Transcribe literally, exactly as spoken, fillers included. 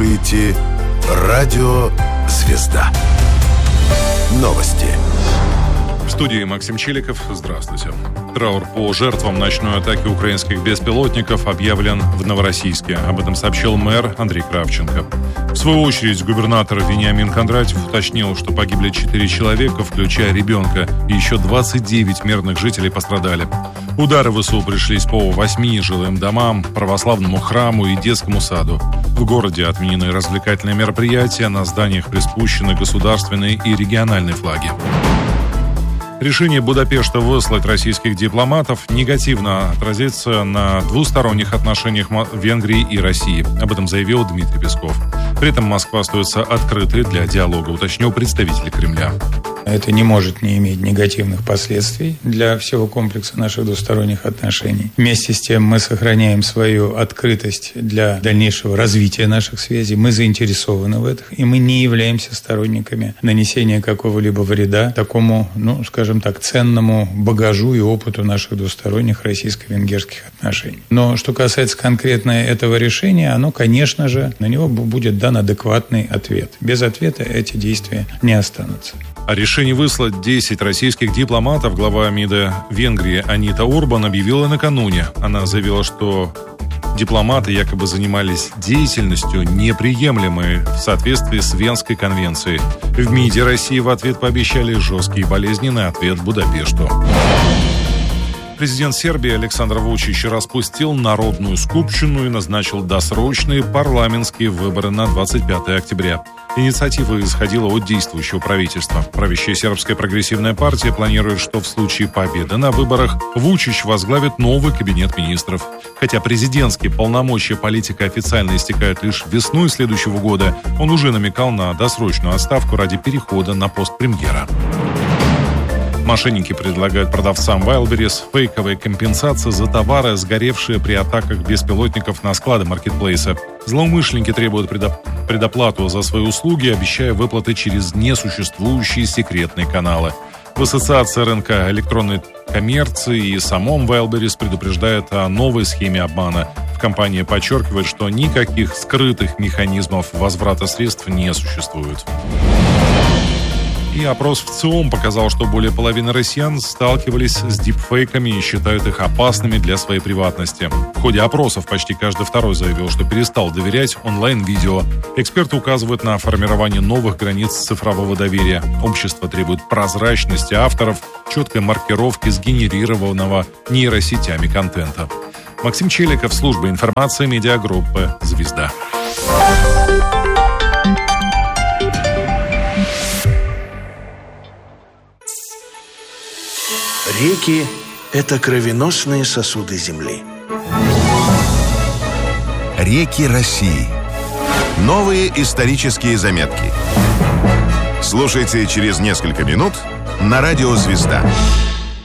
слушаете Радио «Звезда». Новости. В студии Максим Челиков. Здравствуйте. Траур по жертвам ночной атаки украинских беспилотников объявлен в Новороссийске. Об этом сообщил мэр Андрей Кравченко. В свою очередь, губернатор Вениамин Кондратьев уточнил, что погибли четыре человека, включая ребенка, и еще двадцать девять мирных жителей пострадали. Удары ВСУ пришлись по восьми жилым домам, православному храму и детскому саду. В городе отменены развлекательные мероприятия, на зданиях приспущены государственные и региональные флаги. Решение Будапешта выслать российских дипломатов негативно отразится на двусторонних отношениях Венгрии и России. Об этом заявил Дмитрий Песков. При этом Москва остается открытой для диалога, уточнил представитель Кремля. Это не может не иметь негативных последствий для всего комплекса наших двусторонних отношений. Вместе с тем мы сохраняем свою открытость для дальнейшего развития наших связей. Мы заинтересованы в этом, и мы не являемся сторонниками нанесения какого-либо вреда такому, ну, скажем так, ценному багажу и опыту наших двусторонних российско-венгерских отношений. Но что касается конкретно этого решения, оно, конечно же, на него будет дан адекватный ответ. Без ответа эти действия не останутся. О решении выслать десять российских дипломатов глава МИДа Венгрии Анита Урбан объявила накануне. Она заявила, что дипломаты якобы занимались деятельностью, неприемлемой в соответствии с Венской конвенцией. В МИДе России в ответ пообещали жесткий и болезненный ответ Будапешту. Президент Сербии Александр Вучич распустил Народную скупщину и назначил досрочные парламентские выборы на двадцать пятое октября. Инициатива исходила от действующего правительства. Правящая сербская прогрессивная партия планирует, что в случае победы на выборах Вучич возглавит новый кабинет министров. Хотя президентские полномочия политика официально истекают лишь весной следующего года, он уже намекал на досрочную отставку ради перехода на пост премьера. Мошенники предлагают продавцам Wildberries фейковые компенсации за товары, сгоревшие при атаках беспилотников на склады маркетплейса. Злоумышленники требуют предоплату за свои услуги, обещая выплаты через несуществующие секретные каналы. В Ассоциации рынка электронной коммерции и самом Wildberries предупреждают о новой схеме обмана. Компания подчеркивает, что никаких скрытых механизмов возврата средств не существует. И опрос в ЦИОМ показал, что более половины россиян сталкивались с дипфейками и считают их опасными для своей приватности. В ходе опросов почти каждый второй заявил, что перестал доверять онлайн-видео. Эксперты указывают на формирование новых границ цифрового доверия. Общество требует прозрачности авторов, четкой маркировки сгенерированного нейросетями контента. Максим Челиков, служба информации медиагруппы «Звезда». Реки – это кровеносные сосуды Земли. Реки России. Новые исторические заметки. Слушайте через несколько минут на радио «Звезда».